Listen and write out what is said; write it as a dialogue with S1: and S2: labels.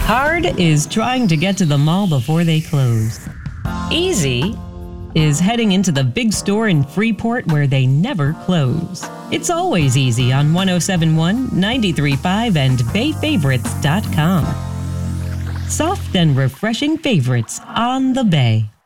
S1: Hard is trying to get to the mall before they close. Easy is heading into the big store in Freeport where they never close. It's always easy on 1071, 93.5, and BayFavorites.com. Soft and refreshing favorites on the Bay.